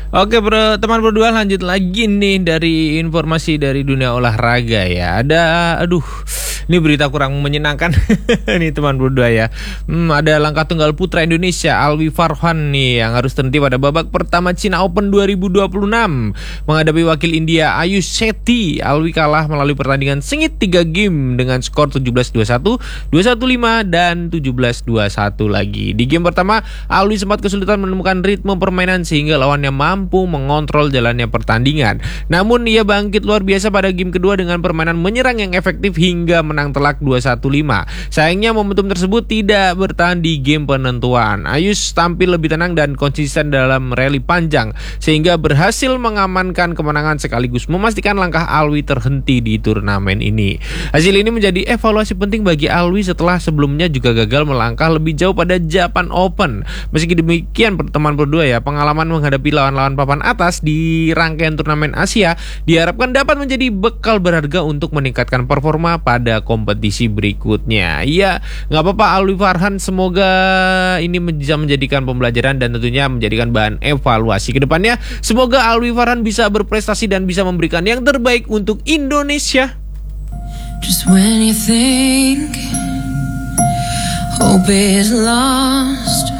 Oke bro, teman berdua lanjut lagi nih dari informasi dari dunia olahraga ya. Ini berita kurang menyenangkan nih teman berdua ya. Ada langkah tunggal putra Indonesia Alwi Farhan nih yang harus terhenti pada babak pertama China Open 2026 menghadapi wakil India Ayush Shetty. Alwi kalah melalui pertandingan sengit 3 game dengan skor 17-21, 21-5 dan 17-21 lagi. Di game pertama, Alwi sempat kesulitan menemukan ritme permainan sehingga lawannya mampu mengontrol jalannya pertandingan. Namun ia bangkit luar biasa pada game kedua dengan permainan menyerang yang efektif hingga menang telak 21-5. Sayangnya momentum tersebut tidak bertahan di game penentuan. Ayush tampil lebih tenang dan konsisten dalam rally panjang sehingga berhasil mengamankan kemenangan sekaligus memastikan langkah Alwi terhenti di turnamen ini. Hasil ini menjadi evaluasi penting bagi Alwi setelah sebelumnya juga gagal melangkah lebih jauh pada Japan Open. Meski demikian teman berdua ya, pengalaman menghadapi lawan-lawan papan atas di rangkaian turnamen Asia diharapkan dapat menjadi bekal berharga untuk meningkatkan performa pada kompetisi berikutnya. Ya, nggak apa-apa Alwi Farhan, semoga ini bisa menjadikan pembelajaran dan tentunya menjadikan bahan evaluasi ke depannya. Semoga Alwi Farhan bisa berprestasi dan bisa memberikan yang terbaik untuk Indonesia. Just when you think hope is lost,